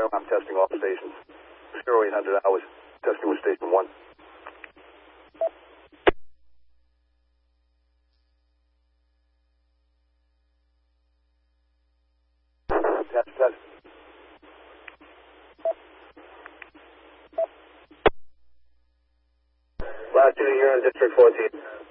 I'm testing all stations. 0800 hours, testing with station 1. Test. Last unit, you're on District 14.